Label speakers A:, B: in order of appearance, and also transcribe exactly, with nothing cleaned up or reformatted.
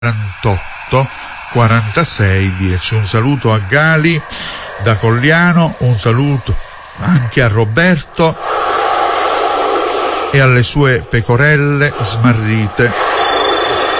A: quarantotto quarantasei dieci. Un saluto a Gali da Cogliano, un saluto anche a Roberto e alle sue pecorelle smarrite